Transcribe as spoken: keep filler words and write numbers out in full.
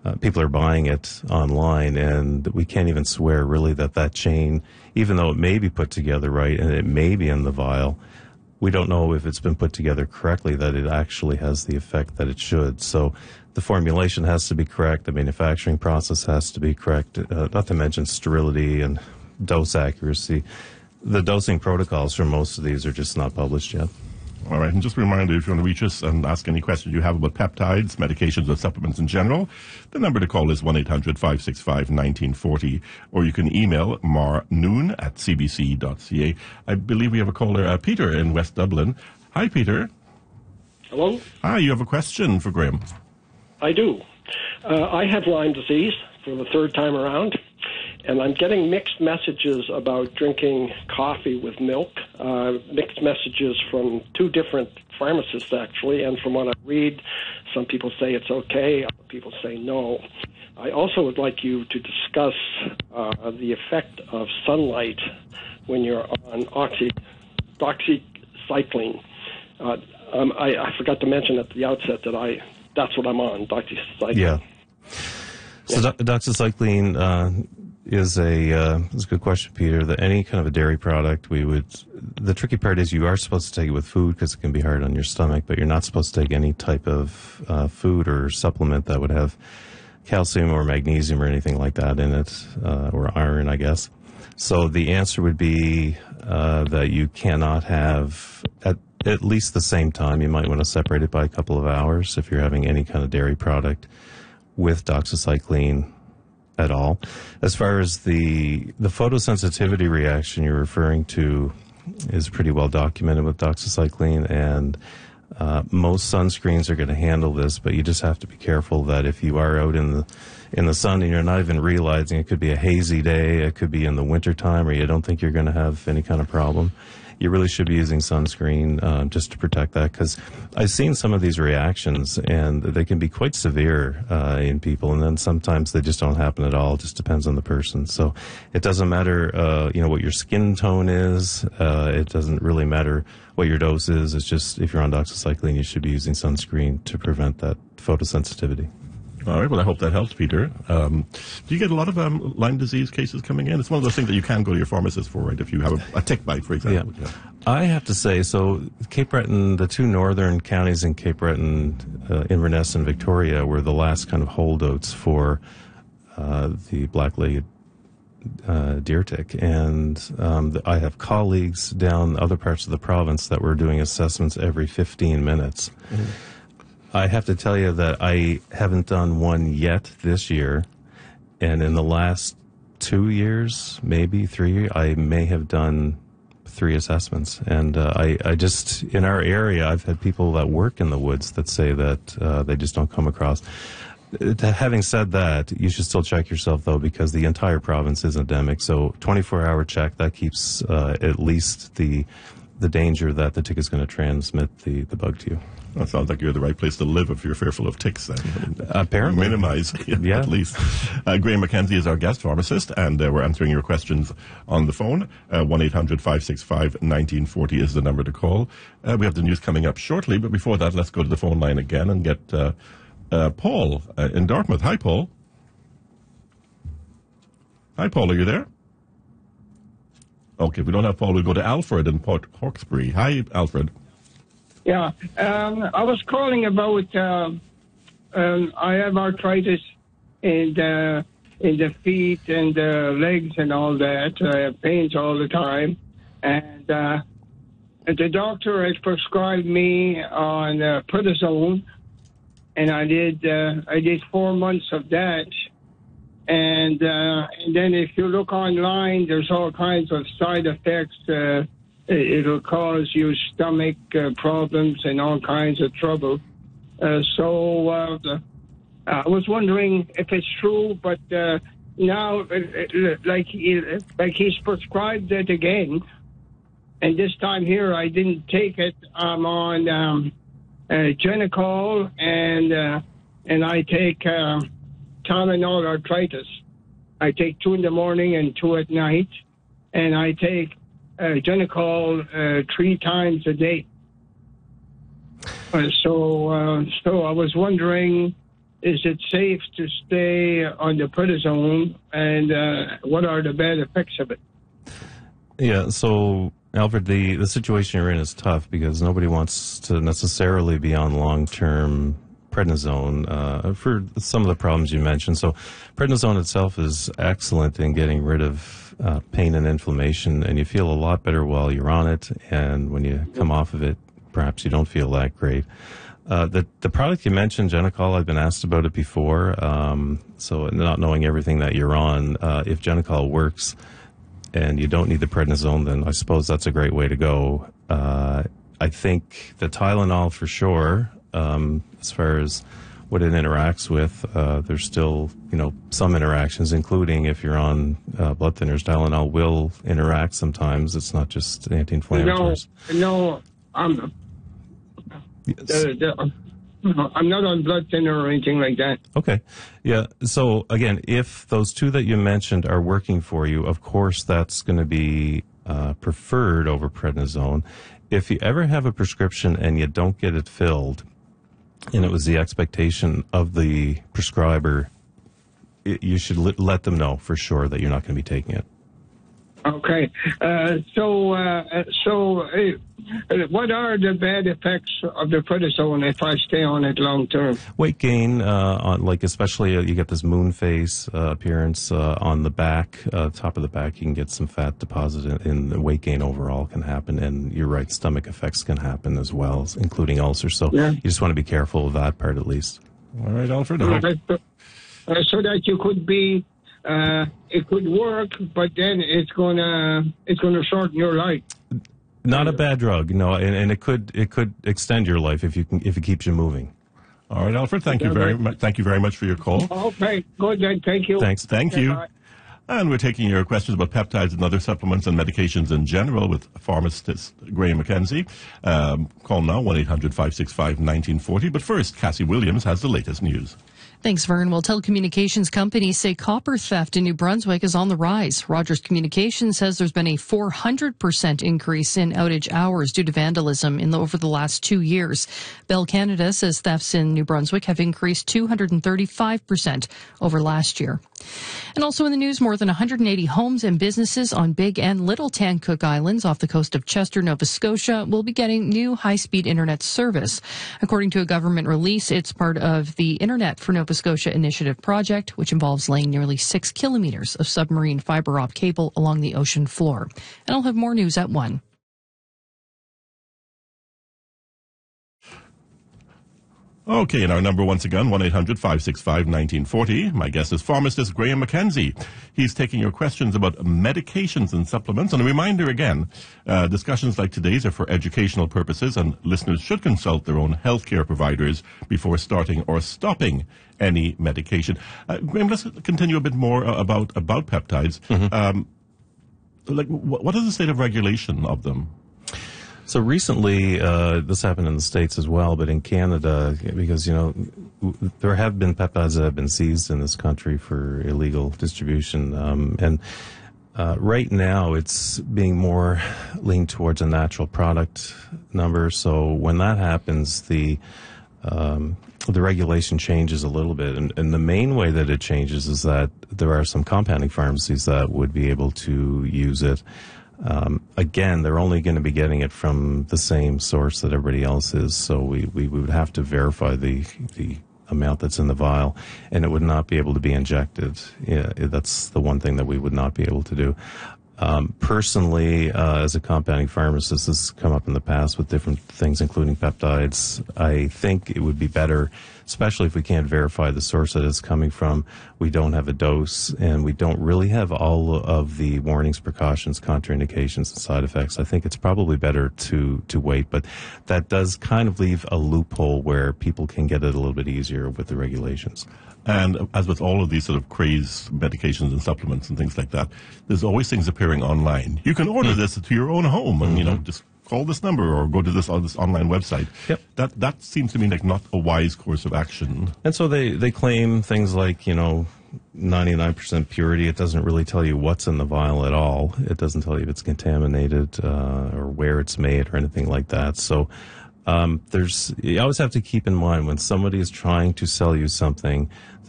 uh, people are buying it online, and we can't even swear really that that chain, even though it may be put together right and it may be in the vial, we don't know if it's been put together correctly, that it actually has the effect that it should. So the formulation has to be correct, the manufacturing process has to be correct, uh, not to mention sterility and dose accuracy. The dosing protocols for most of these are just not published yet. All right, and just a reminder, if you want to reach us and ask any questions you have about peptides, medications, or supplements in general, the number to call is one eight hundred five six five one nine four zero, or you can email marnoon at c b c dot c a. I believe we have a caller, uh, Peter in West Dublin. Hi, Peter. Hello? Hi, you have a question for Graham. I do. Uh, I have Lyme disease for the third time around, and I'm getting mixed messages about drinking coffee with milk, uh, mixed messages from two different pharmacists, actually, and from what I read, some people say it's okay, other people say no. I also would like you to discuss uh, the effect of sunlight when you're on oxy, doxycycline. Uh, um, I, I forgot to mention at the outset that I that's what I'm on, doxycycline. Yeah. So Yeah. do- doxycycline uh, is a uh, is a good question, Peter. That any kind of a dairy product, we would. The tricky part is you are supposed to take it with food because it can be hard on your stomach, but you're not supposed to take any type of uh, food or supplement that would have calcium or magnesium or anything like that in it, uh, or iron, I guess. So the answer would be uh, that you cannot have at at least the same time. You might want to separate it by a couple of hours if you're having any kind of dairy product with doxycycline at all. As far as the the photosensitivity reaction you're referring to is pretty well documented with doxycycline, and uh, most sunscreens are going to handle this, but you just have to be careful that if you are out in the in the sun and you're not even realizing, it could be a hazy day, it could be in the wintertime, or you don't think you're going to have any kind of problem, you really should be using sunscreen uh, just to protect that, because I've seen some of these reactions and they can be quite severe uh, in people, and then sometimes they just don't happen at all. It just depends on the person. So it doesn't matter, uh, you know, what your skin tone is. Uh, it doesn't really matter what your dose is. It's just if you're on doxycycline, you should be using sunscreen to prevent that photosensitivity. All right, well, I hope that helps, Peter. Um, do you get a lot of um, Lyme disease cases coming in? It's one of those things that you can go to your pharmacist for, right, if you have a, a tick bite, for example. Yeah. Yeah. I have to say, so Cape Breton, the two northern counties in Cape Breton, uh, Inverness and Victoria, were the last kind of holdouts for uh, the black-legged uh, deer tick. And um, the, I have colleagues down other parts of the province that were doing assessments every fifteen minutes. Mm-hmm. I have to tell you that I haven't done one yet this year, and in the last two years, maybe three, I may have done three assessments. And uh, I, I just, in our area, I've had people that work in the woods that say that uh, they just don't come across. Uh, having said that, you should still check yourself, though, because the entire province is endemic. So twenty-four hour check, that keeps uh, at least the the danger that the tick is going to transmit the, the bug to you. That sounds like you're the right place to live if you're fearful of ticks. Then. Apparently. Minimize, yeah, yeah. at least. Uh, Graham McKenzie is our guest pharmacist, and uh, we're answering your questions on the phone. Uh, one eight hundred five six five one nine four zero is the number to call. Uh, we have the news coming up shortly, but before that, let's go to the phone line again and get uh, uh, Paul uh, in Dartmouth. Hi, Paul. Hi, Paul. Are you there? Okay, if we don't have Paul, we'll go to Alfred in Port Hawkesbury. Hi, Alfred. Yeah, um, I was calling about, uh, um, I have arthritis in the, in the feet and the legs and all that. I have pains all the time. And uh, the doctor has prescribed me on uh, prednisone, and I did, uh, I did four months of that. And, uh, and then if you look online, there's all kinds of side effects. Uh, it'll cause you stomach uh, problems and all kinds of trouble. Uh, so uh, I was wondering if it's true, but uh, now, like, like he's prescribed it again. And this time here, I didn't take it. I'm on um, uh, Genicol, and, uh, and I take... Uh, Tylenol arthritis. I take two in the morning and two at night, and I take uh, Genicol uh, three times a day. Uh, so, uh, so I was wondering is it safe to stay on the prednisone, and uh, what are the bad effects of it? Yeah, so Alfred, the, the situation you're in is tough because nobody wants to necessarily be on long-term prednisone uh, for some of the problems you mentioned. So prednisone itself is excellent in getting rid of uh, pain and inflammation, and you feel a lot better while you're on it, and when you come off of it, perhaps you don't feel that great. Uh, the the product you mentioned, Genicol, I've been asked about it before, um, so not knowing everything that you're on, uh, if Genicol works and you don't need the prednisone, then I suppose that's a great way to go. Uh, I think the Tylenol for sure, um, as far as what it interacts with, uh, there's still, you know, some interactions, including if you're on uh, blood thinners, Tylenol will interact sometimes. It's not just anti-inflammatories. No, no, I'm, yes. the, the, I'm not on blood thinner or anything like that. Okay. Yeah. So again, if those two that you mentioned are working for you, of course, that's going to be uh, preferred over prednisone. If you ever have a prescription and you don't get it filled, and it was the expectation of the prescriber, it, you should let, let them know for sure that you're not going to be taking it. Okay. Uh, so, uh, so uh, what are the bad effects of the prednisone if I stay on it long term? Weight gain, uh, on, like especially uh, you get this moon face uh, appearance uh, on the back, uh, top of the back. You can get some fat deposit, in the weight gain overall can happen. And you're right, stomach effects can happen as well, including ulcers. So yeah. you just want to be careful of that part at least. All right, Alfred. Uh, uh, so that you could be. Uh, it could work, but then it's gonna it's gonna shorten your life. Not a bad drug, no, and, and it could it could extend your life if you can if it keeps you moving. All right, Alfred. Thank you very much. Thank you very much for your call. Okay, good then. Thank you. Thanks. Thank Okay, you. bye. And we're taking your questions about peptides and other supplements and medications in general with pharmacist Graham McKenzie. Um, call now, one eight hundred five six five one nine four zero. But first, Cassie Williams has the latest news. Thanks, Vern. Well, telecommunications companies say copper theft in New Brunswick is on the rise. Rogers Communications says there's been a four hundred percent increase in outage hours due to vandalism in the, over the last two years. Bell Canada says thefts in New Brunswick have increased two hundred thirty-five percent over last year. And also in the news, more than one hundred eighty homes and businesses on Big and Little Tancook Islands off the coast of Chester, Nova Scotia, will be getting new high-speed internet service. According to a government release, it's part of the Internet for Nova Scotia Initiative project, which involves laying nearly six kilometers of submarine fiber optic cable along the ocean floor. And I'll have more news at one. Okay, and our number once again, one eight hundred five six five one nine four zero. My guest is pharmacist Graham McKenzie. He's taking your questions about medications and supplements. And a reminder again, uh, discussions like today's are for educational purposes, and listeners should consult their own healthcare providers before starting or stopping any medication. Uh, Graham, let's continue a bit more uh, about, about peptides. Mm-hmm. Um, like, wh- what is the state of regulation of them? So recently, uh, this happened in the States as well, but in Canada, because, you know, w- there have been peptides that have been seized in this country for illegal distribution. Um, and uh, right now, it's being more leaned towards a natural product number. So when that happens, the um, the regulation changes a little bit. And, and the main way that it changes is that there are some compounding pharmacies that would be able to use it. Um, again, they're only going to be getting it from the same source that everybody else is, so we, we, we would have to verify the the amount that's in the vial, and it would not be able to be injected. Yeah, that's the one thing that we would not be able to do. Um, personally, uh, as a compounding pharmacist, this has come up in the past with different things, including peptides. I think it would be better, especially if we can't verify the source that it's coming from, we don't have a dose, and we don't really have all of the warnings, precautions, contraindications, and side effects. I think it's probably better to, to wait, but that does kind of leave a loophole where people can get it a little bit easier with the regulations. And as with all of these sort of crazed medications and supplements and things like that, there's always things appearing online. You can order this to your own home and, mm-hmm. you know, just call this number or go to this, this online website. Yep. That that seems to me like not a wise course of action. And so they, they claim things like, you know, ninety-nine percent purity. It doesn't really tell you what's in the vial at all. It doesn't tell you if it's contaminated uh, or where it's made or anything like that. So Um, there's you always have to keep in mind when somebody is trying to sell you something